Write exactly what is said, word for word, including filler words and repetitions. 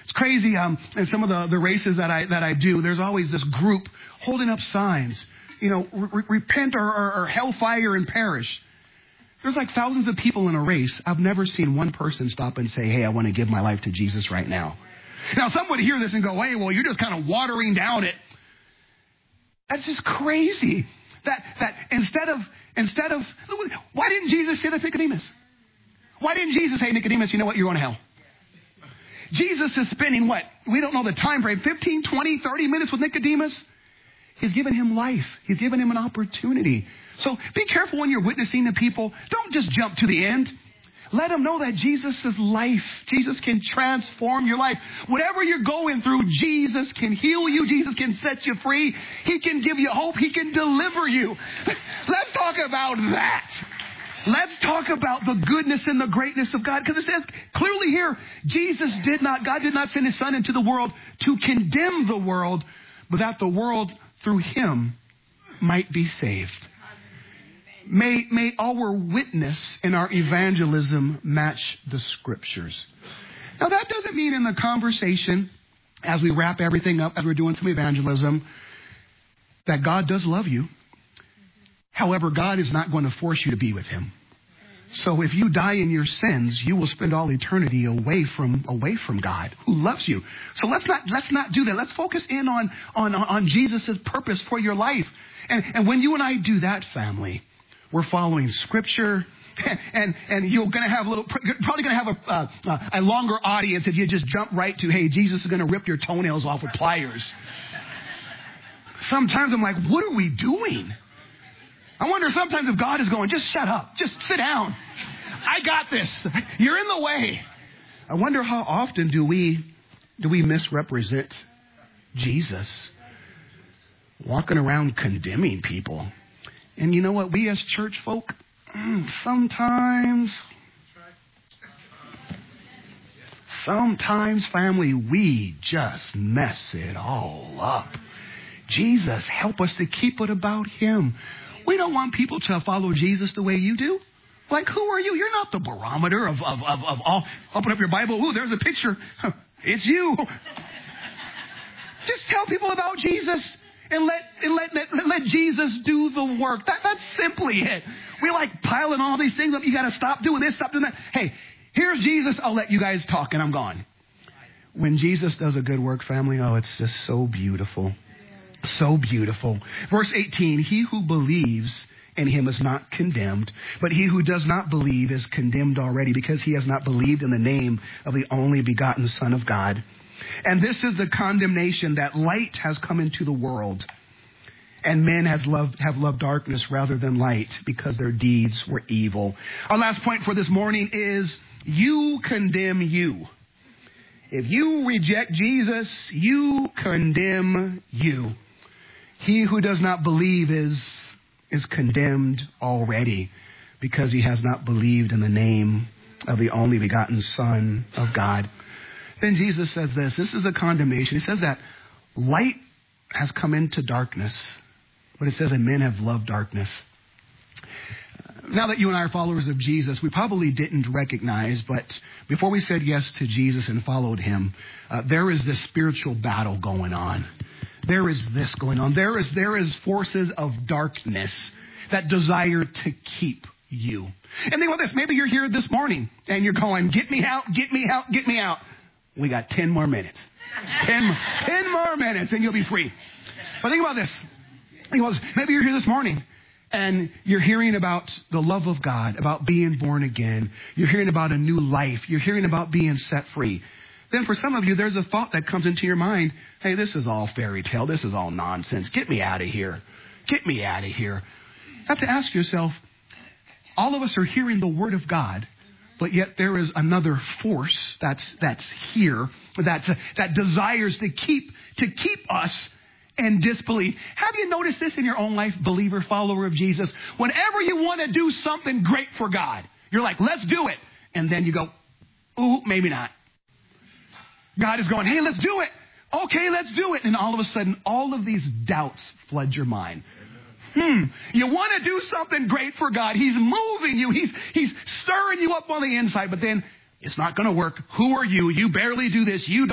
It's crazy. Um, in some of the, the races that I that I do, there's always this group holding up signs. You know, re- repent or, or, or hellfire and perish. There's like thousands of people in a race. I've never seen one person stop and say, hey, I want to give my life to Jesus right now. Now, some would hear this and go, hey, well, you're just kind of watering down it. That's just crazy. That that instead of, instead of, why didn't Jesus say to Nicodemus? Why didn't Jesus say, Nicodemus, you know what, you're going to hell? Jesus is spending what? We don't know the time frame, fifteen, twenty, thirty minutes with Nicodemus. He's given him life. He's given him an opportunity. So be careful when you're witnessing to people. Don't just jump to the end. Let them know that Jesus is life. Jesus can transform your life. Whatever you're going through, Jesus can heal you. Jesus can set you free. He can give you hope. He can deliver you. Let's talk about that. Let's talk about the goodness and the greatness of God. Because it says clearly here, Jesus did not, God did not send his son into the world to condemn the world, but that the world through him might be saved. May, may our witness and our evangelism match the scriptures. Now, that doesn't mean in the conversation, as we wrap everything up, as we're doing some evangelism, that God does love you. However, God is not going to force you to be with him. So if you die in your sins, you will spend all eternity away from away from God, who loves you. So let's not let's not do that. Let's focus in on on on Jesus' purpose for your life. And and when you and I do that, family, we're following Scripture, and and you're going to have a little, probably going to have a uh, a longer audience if you just jump right to, hey, Jesus is going to rip your toenails off with pliers. Sometimes I'm like, what are we doing? I wonder sometimes if God is going, just shut up, just sit down. I got this. You're in the way. I wonder how often do we do we misrepresent Jesus, walking around condemning people. And you know what? We as church folk, sometimes, sometimes, family, we just mess it all up. Jesus, help us to keep it about him. We don't want people to follow Jesus the way you do. Like, who are you? You're not the barometer of, of, of, of all. Open up your Bible. Ooh, there's a picture. It's you. Just tell people about Jesus and let and let, let, let Jesus do the work. That, that's simply it. We like piling all these things up. You got to stop doing this, stop doing that. Hey, here's Jesus. I'll let you guys talk and I'm gone. When Jesus does a good work, family, oh, it's just so beautiful. So beautiful. Verse eighteen, he who believes in him is not condemned, but he who does not believe is condemned already because he has not believed in the name of the only begotten Son of God. And this is the condemnation, that light has come into the world, and men has loved, have loved darkness rather than light because their deeds were evil. Our last point for this morning is you condemn you. If you reject Jesus, you condemn you. He who does not believe is, is condemned already because he has not believed in the name of the only begotten Son of God. Then Jesus says this. This is a condemnation. He says that light has come into darkness, but it says that men have loved darkness. Now that you and I are followers of Jesus, we probably didn't recognize, but before we said yes to Jesus and followed him, uh, there is this spiritual battle going on. There is this going on. There is there is forces of darkness that desire to keep you. And think about this. Maybe you're here this morning and you're going, get me out, get me out, get me out. We got ten more minutes. ten, ten more minutes and you'll be free. But think about this. Think about this. Maybe you're here this morning and you're hearing about the love of God, about being born again. You're hearing about a new life. You're hearing about being set free. Then for some of you, there's a thought that comes into your mind. Hey, this is all fairy tale. This is all nonsense. Get me out of here. Get me out of here. You have to ask yourself, all of us are hearing the word of God, but yet there is another force that's that's here that's, that desires to keep to keep us in disbelief. Have you noticed this in your own life, believer, follower of Jesus? Whenever you want to do something great for God, you're like, let's do it. And then you go, ooh, maybe not. God is going, hey, let's do it. Okay, let's do it. And all of a sudden, all of these doubts flood your mind. Hmm. You want to do something great for God. He's moving you. He's, he's stirring you up on the inside. But then it's not going to work. Who are you? You barely do this. You don't.